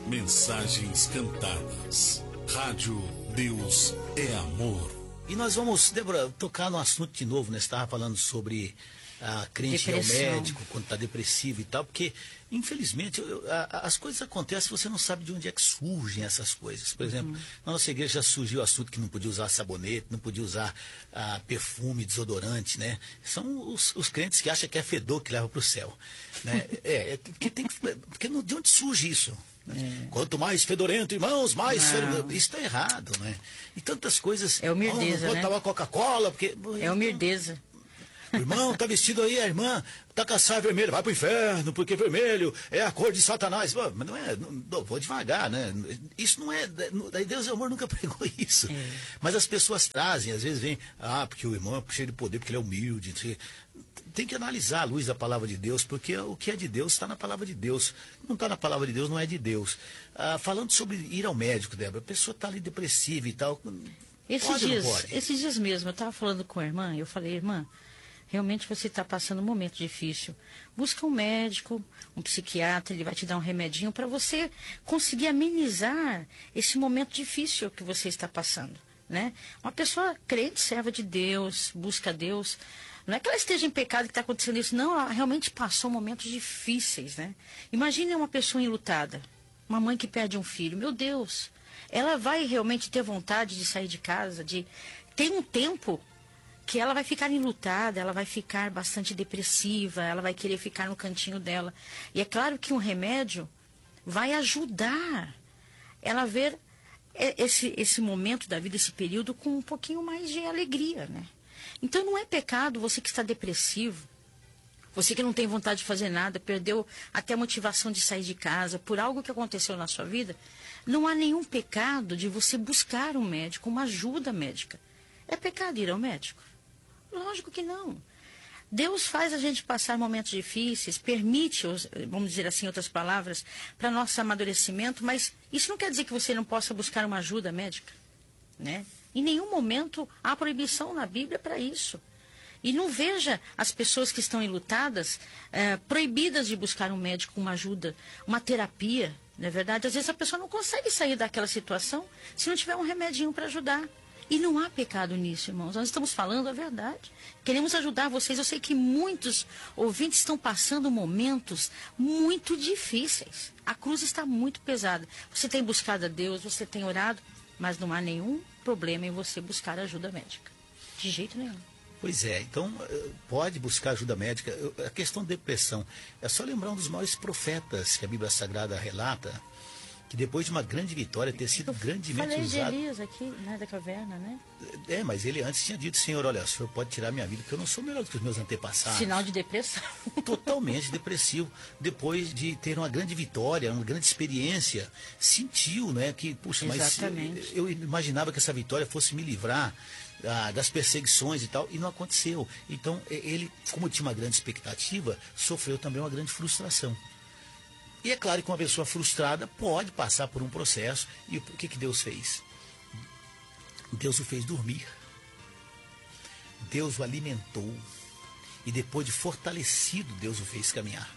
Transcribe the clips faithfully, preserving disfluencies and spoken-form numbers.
Mensagens cantadas. Rádio Deus é Amor. E nós vamos, Débora, tocar no assunto de novo, né? Você estava falando sobre a crente ir ao médico quando está depressivo e tal, porque, infelizmente, eu, a, as coisas acontecem, você não sabe de onde é que surgem essas coisas. Por exemplo, uhum. na nossa igreja já surgiu o assunto que não podia usar sabonete, não podia usar ah, perfume, desodorante, né? São os, os crentes que acham que é fedor que leva para o céu, né? é, é, porque tem que, porque não, de onde surge isso? É. Quanto mais fedorento, irmãos, mais fedorento. Isso está errado, né? E tantas coisas. É humildeza, oh, né? Botar Coca-Cola, porque... É humildeza. O irmão tá vestido aí, a irmã tá com a saia vermelha, vai pro inferno, porque vermelho é a cor de Satanás. Mas não é, não, vou devagar, né? Isso não é, daí Deus e o amor nunca pregou isso. É. Mas as pessoas trazem, às vezes vem, ah, porque o irmão é cheio de poder, porque ele é humilde. Tem que analisar a luz da palavra de Deus, porque o que é de Deus está na palavra de Deus. Não está na palavra de Deus, não é de Deus. Ah, falando sobre ir ao médico, Débora, a pessoa está ali depressiva e tal. Esses pode dias, ou não pode? esses dias mesmo, eu estava falando com a irmã, eu falei, irmã, realmente você está passando um momento difícil. Busca um médico, um psiquiatra, ele vai te dar um remedinho para você conseguir amenizar esse momento difícil que você está passando, né? Uma pessoa crente, serva de Deus, busca Deus. Não é que ela esteja em pecado que está acontecendo isso, não, ela realmente passou momentos difíceis, né? Imagine uma pessoa enlutada, uma mãe que perde um filho, meu Deus, ela vai realmente ter vontade de sair de casa, de ter um tempo que ela vai ficar enlutada, ela vai ficar bastante depressiva, ela vai querer ficar no cantinho dela. E é claro que um remédio vai ajudar ela a ver esse, esse momento da vida, esse período, com um pouquinho mais de alegria, né? Então não é pecado você que está depressivo, você que não tem vontade de fazer nada, perdeu até a motivação de sair de casa por algo que aconteceu na sua vida. Não há nenhum pecado de você buscar um médico, uma ajuda médica. É pecado ir ao médico? Lógico que não. Deus faz a gente passar momentos difíceis, permite, vamos dizer assim, outras palavras, para nosso amadurecimento, mas isso não quer dizer que você não possa buscar uma ajuda médica, né? Em nenhum momento há proibição na Bíblia para isso. E não veja as pessoas que estão enlutadas é, proibidas de buscar um médico, uma ajuda, uma terapia, não é verdade? Às vezes a pessoa não consegue sair daquela situação se não tiver um remedinho para ajudar. E não há pecado nisso, irmãos. Nós estamos falando a verdade. Queremos ajudar vocês. Eu sei que muitos ouvintes estão passando momentos muito difíceis. A cruz está muito pesada. Você tem buscado a Deus, você tem orado, mas não há nenhum problema em você buscar ajuda médica. De jeito nenhum. Pois é, então pode buscar ajuda médica. A questão da depressão, é só lembrar um dos maiores profetas que a Bíblia Sagrada relata, que depois de uma grande vitória, ter sido grandemente Falei usado... de Elias aqui, né, da caverna, né? É, mas ele antes tinha dito, Senhor, olha, o Senhor pode tirar minha vida, porque eu não sou melhor do que os meus antepassados. Sinal de depressão. Totalmente depressivo. Depois de ter uma grande vitória, uma grande experiência, sentiu, né, que, puxa, Exatamente. mas eu, eu imaginava que essa vitória fosse me livrar ah, das perseguições e tal, e não aconteceu. Então, ele, como tinha uma grande expectativa, sofreu também uma grande frustração. E é claro que uma pessoa frustrada pode passar por um processo. E o que, que Deus fez? Deus o fez dormir. Deus o alimentou. E depois de fortalecido, Deus o fez caminhar.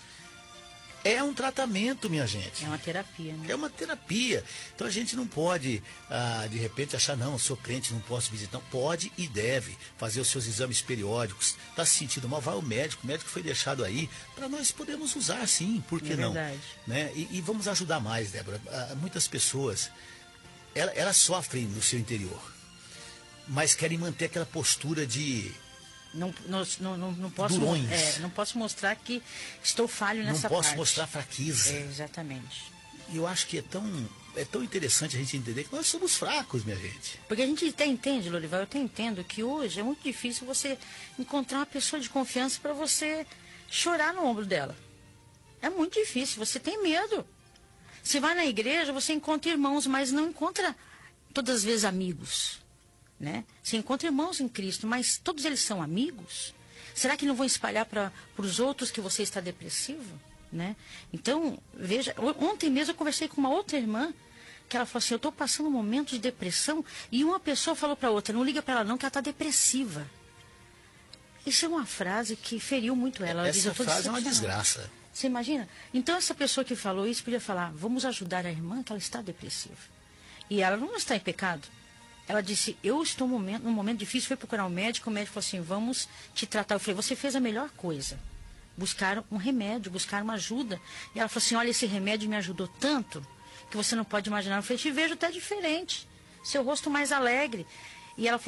É um tratamento, minha gente. É uma terapia, né? É uma terapia. Então a gente não pode, ah, de repente, achar, não, eu sou crente, não posso visitar. Não, pode e deve fazer os seus exames periódicos. Está se sentindo mal, vai ao médico. O médico foi deixado aí para nós podermos usar, sim. Por que é não? Verdade. Né? E, e vamos ajudar mais, Débora. Ah, muitas pessoas, elas, elas sofrem no seu interior, mas querem manter aquela postura de... Não, não, não, não, posso, é, não posso mostrar que estou falho nessa parte. Não posso mostrar fraqueza. É, exatamente. E eu acho que é tão, é tão interessante a gente entender que nós somos fracos, minha gente. Porque a gente até entende, Lorival, eu até entendo que hoje é muito difícil você encontrar uma pessoa de confiança para você chorar no ombro dela. É muito difícil, você tem medo. Você vai na igreja, você encontra irmãos, mas não encontra todas as vezes amigos. Né? Você encontra irmãos em Cristo, mas todos eles são amigos? Será que não vão espalhar para os outros que você está depressivo? Né? Então, veja, ontem mesmo eu conversei com uma outra irmã, que ela falou assim, eu estou passando um momento de depressão, e uma pessoa falou para outra, não liga para ela não, que ela está depressiva. Isso é uma frase que feriu muito ela. ela Essa diz, frase é uma desgraça. Você imagina? Então, essa pessoa que falou isso podia falar, vamos ajudar a irmã que ela está depressiva. E ela não está em pecado. Ela disse, eu estou num momento, num momento difícil, foi procurar um médico, o médico falou assim, vamos te tratar. Eu falei, você fez a melhor coisa. Buscar um remédio, buscar uma ajuda. E ela falou assim, olha, esse remédio me ajudou tanto que você não pode imaginar. Eu falei, te vejo até diferente. Seu rosto mais alegre. E ela falou